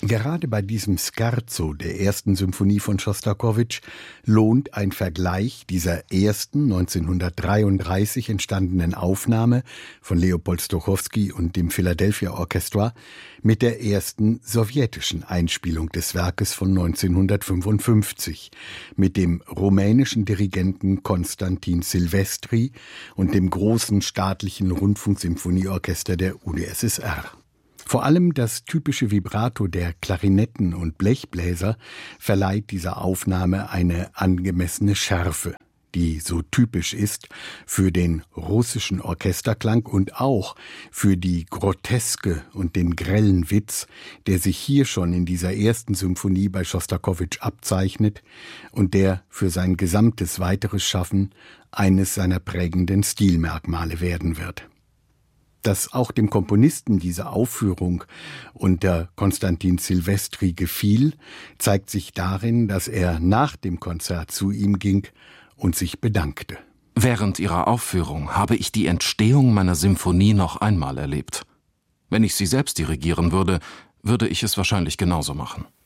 Gerade bei diesem Scherzo der ersten Symphonie von Schostakowitsch lohnt ein Vergleich dieser ersten 1933 entstandenen Aufnahme von Leopold Stokowski und dem Philadelphia Orchestra mit der ersten sowjetischen Einspielung des Werkes von 1955 mit dem rumänischen Dirigenten Konstantin Silvestri und dem großen staatlichen Rundfunksymphonieorchester der UdSSR. Vor allem das typische Vibrato der Klarinetten und Blechbläser verleiht dieser Aufnahme eine angemessene Schärfe, die so typisch ist für den russischen Orchesterklang und auch für die Groteske und den grellen Witz, der sich hier schon in dieser ersten Symphonie bei Schostakowitsch abzeichnet und der für sein gesamtes weiteres Schaffen eines seiner prägenden Stilmerkmale werden wird. Dass auch dem Komponisten diese Aufführung unter Konstantin Silvestri gefiel, zeigt sich darin, dass er nach dem Konzert zu ihm ging und sich bedankte. Während Ihrer Aufführung habe ich die Entstehung meiner Symphonie noch einmal erlebt. Wenn ich sie selbst dirigieren würde, würde ich es wahrscheinlich genauso machen.